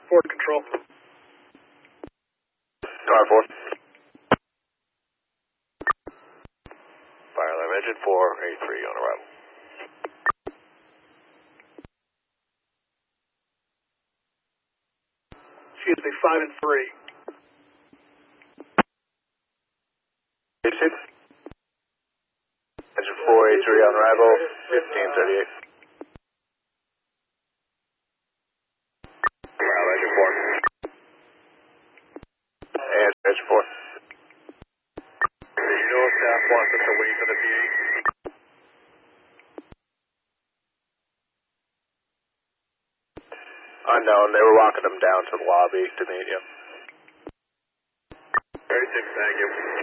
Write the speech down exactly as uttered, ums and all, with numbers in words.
Ford control. Car four. Fire alarm engine four eighty-three on arrival. Excuse me, five and three. Six. Engine four eighty-three on arrival, fifteen thirty-eight. Arrival engine four. And engine four. You know if staff wants us to wait for the P eight? Unknown, they were walking them down to the lobby to meet you. thirty-six, thank you.